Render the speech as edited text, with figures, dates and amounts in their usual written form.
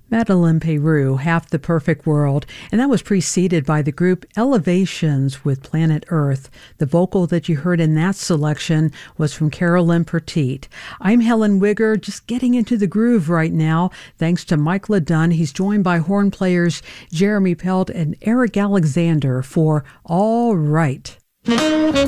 Madeline Peru, Half the Perfect World, and that was preceded by the group Elevations with Planet Earth. The vocal that you heard in that selection was from Carolyn Pertete. I'm Helen Wigger, just getting into the groove right now, thanks to Mike LeDunn. He's joined by horn players Jeremy Pelt and Eric Alexander for All Right.